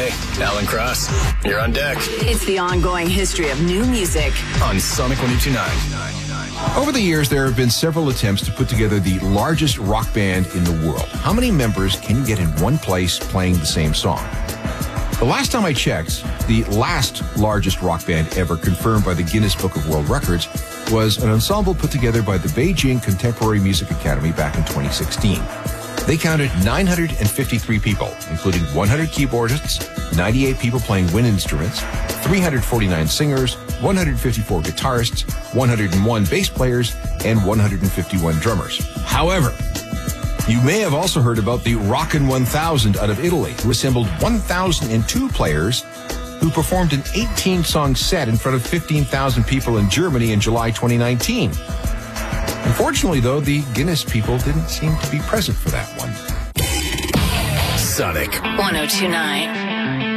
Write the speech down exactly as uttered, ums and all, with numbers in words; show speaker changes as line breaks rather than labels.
Hey, Alan Cross, you're on deck.
It's the ongoing history of new music
on Sonic one oh two point nine.
Over the years, there have been several attempts to put together the largest rock band in the world. How many members can you get in one place playing the same song? The last time I checked, the last largest rock band ever confirmed by the Guinness Book of World Records was an ensemble put together by the Beijing Contemporary Music Academy back in twenty sixteen. They counted nine hundred fifty-three people, including one hundred keyboardists, ninety-eight people playing wind instruments, three hundred forty-nine singers, one hundred fifty-four guitarists, one hundred one bass players, and one hundred fifty-one drummers. However, you may have also heard about the Rockin' one thousand out of Italy, who assembled one thousand two players who performed an eighteen-song set in front of fifteen thousand people in Germany in July twenty nineteen. Unfortunately, though, the Guinness people didn't seem to be present for that one.
Sonic
one oh two point nine.